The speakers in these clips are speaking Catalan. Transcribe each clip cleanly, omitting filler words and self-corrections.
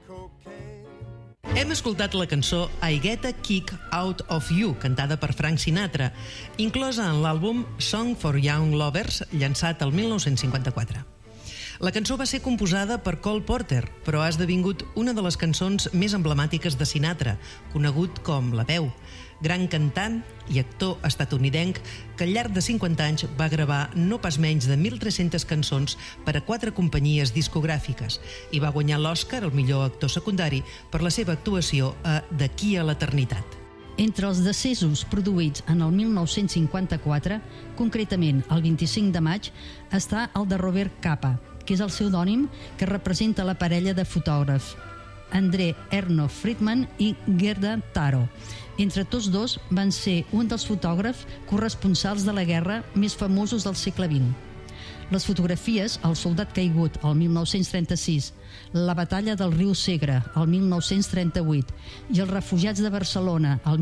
Hem escoltat la cançó I Get a Kick Out of You, cantada per Frank Sinatra, inclosa en l'àlbum Song for Young Lovers, llançat el 1954. La cançó va ser composada per Cole Porter, però ha esdevingut una de les cançons més emblemàtiques de Sinatra, conegut com La Veu, gran cantant i actor estatunidenc que al llarg de 50 anys va gravar no pas menys de 1.300 cançons per a 4 companyies discogràfiques i va guanyar l'Oscar al millor actor secundari per la seva actuació a D'aquí a l'eternitat. Entre els decessos produïts en el 1954, concretament el 25 de maig, està el de Robert Capa, que és el pseudònim que representa la parella de fotògrafs, André Erno Friedman i Gerda Taro. Entre tots dos van ser un dels fotògrafs corresponsals de la guerra més famosos del segle XX. Les fotografies El soldat caigut, el 1936, La batalla del riu Segre, el 1938, i Els refugiats de Barcelona, el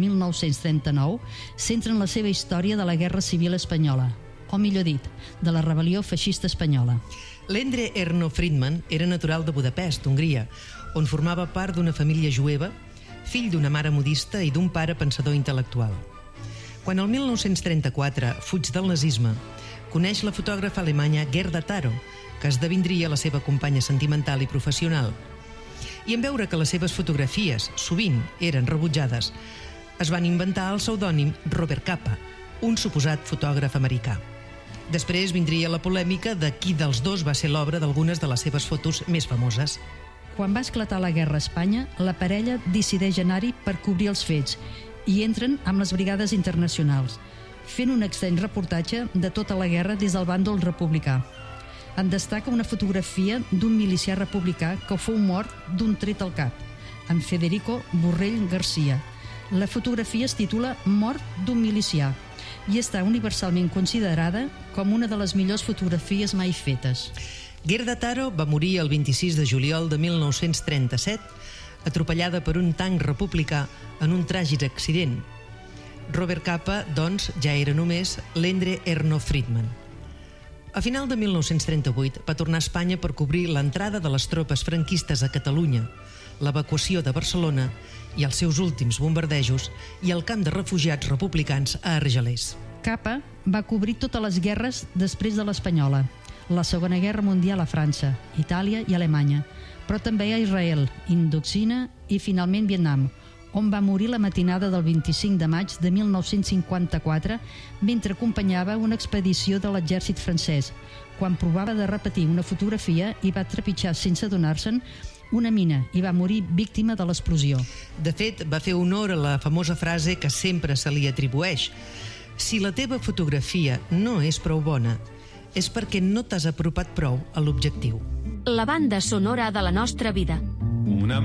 1939, centren la seva història de la Guerra Civil Espanyola, o millor dit, de la rebel·lió feixista espanyola. L'Endre Erno Friedman era natural de Budapest, Hongria, on formava part d'una família jueva, fill d'una mare modista i d'un pare pensador intel·lectual. Quan el 1934 fuig del nazisme, coneix la fotògrafa alemanya Gerda Taro, que esdevindria la seva companya sentimental i professional. I en veure que les seves fotografies sovint eren rebutjades, es van inventar el pseudònim Robert Capa, un suposat fotògraf americà. Després vindria la polèmica de qui dels dos va ser l'obra d'algunes de les seves fotos més famoses. Quan va esclatar la guerra a Espanya, la parella decideix anar-hi per cobrir els fets i entren amb les brigades internacionals, fent un extens reportatge de tota la guerra des del bàndol republicà. En destaca una fotografia d'un milicià republicà que fou mort d'un tret al cap, en Federico Borrell Garcia. La fotografia es titula Mort d'un milicià i està universalment considerada com una de les millors fotografies mai fetes. Gerda Taro va morir el 26 de juliol de 1937, atropellada per un tanc republicà en un tràgic accident. Robert Capa, doncs, ja era només l'Endre Erno Friedman. A final de 1938 va tornar a Espanya per cobrir l'entrada de les tropes franquistes a Catalunya, l'evacuació de Barcelona i els seus últims bombardejos i el camp de refugiats republicans a Argelers. Capa va cobrir totes les guerres després de l'Espanyola, la Segona Guerra Mundial a França, Itàlia i Alemanya, però també a Israel, Indoxina i finalment Vietnam, on va morir la matinada del 25 de maig de 1954 mentre acompanyava una expedició de l'exèrcit francès, quan provava de repetir una fotografia i va trepitjar sense adonar-se'n una mina i va morir víctima de l'explosió. De fet, va fer honor a la famosa frase que sempre se li atribueix: si la teva fotografia no és prou bona, és perquè no t'has apropat prou a l'objectiu. La banda sonora de la nostra vida. Una